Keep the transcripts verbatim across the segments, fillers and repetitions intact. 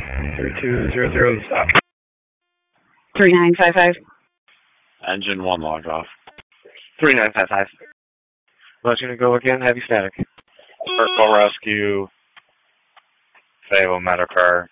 three two zero zero, stop. three nine five five. Engine one logged off. three nine five five. Well, it's going to go again, heavy static. Circle Rescue, Fable Medicar,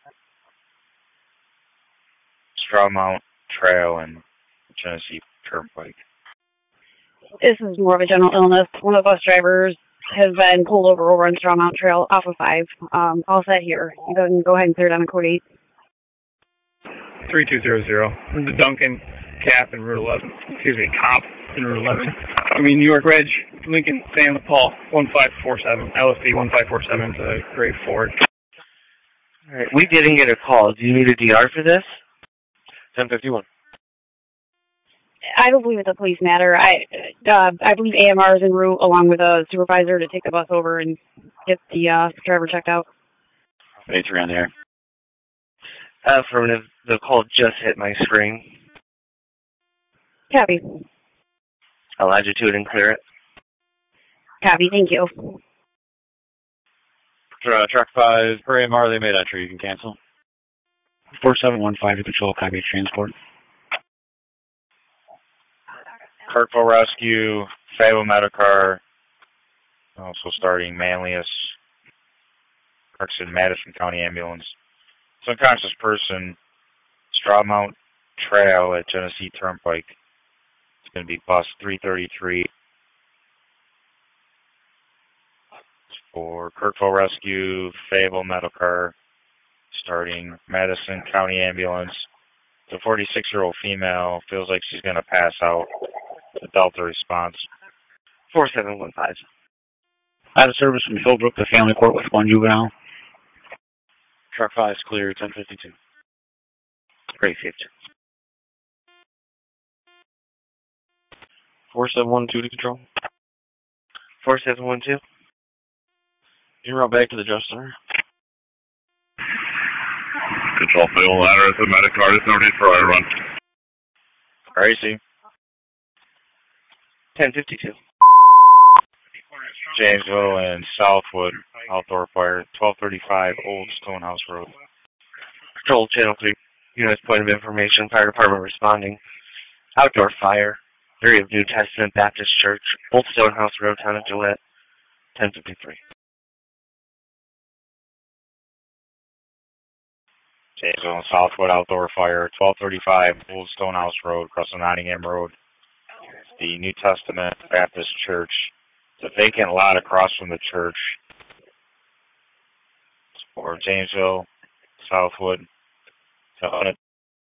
Straw Mount Trail, and Genesee Turnpike. This is more of a general illness. One of the bus drivers has been pulled over over on Straw Mount Trail off of five. Um, all set here. You can go ahead and clear it on the code eight. three two zero zero. The Duncan Cap in Route eleven. Excuse me, Cop in Route eleven. I mean, New York Reg, Lincoln, Sam, Paul, one five four seven. L S D one five four seven to Great Ford. All right, we didn't get a call. Do you need a D R for this? ten fifty-one. I don't believe it's a police matter. I uh, I believe A M R is en route along with a supervisor to take the bus over and get the uh, driver checked out. A three on the air. Affirmative. The call just hit my screen. Copy. I'll add you to it and clear it. Copy, thank you. Uh, track five, per A M R, they made entry. You can cancel. four seven one five to control, copy transport. Kirkville Rescue, Fable Medicar, also starting Manlius, Clarkson, Madison County Ambulance. It's an unconscious person, Straw Mount Trail at Genesee Turnpike. It's going to be bus three thirty-three. For Kirkville Rescue, Fable Medicar, starting Madison County Ambulance. It's a forty-six-year-old female, feels like she's going to pass out. The Delta response. four seven one five. Out of service from Philbrook to family court with one juvenile. Truck five is clear, ten fifty-two. Great fifty. four seven one two to control. four seven one two. You route back to the Justice Center. Control Fable Ladder at the Medicar is no need for I run. R A C. ten fifty-two. Janesville and Southwood, outdoor fire, twelve thirty-five Old Stonehouse Road. Control Channel three. Units point of information. Fire department responding. Outdoor fire. Area of New Testament Baptist Church. Old Stonehouse Road, Town of Gillette. ten fifty-three. Janesville and Southwood, outdoor fire, twelve thirty-five Old Stonehouse Road, across the Nottingham Road. The New Testament Baptist Church. It's a vacant lot across from the church. For Janesville, Southwood, to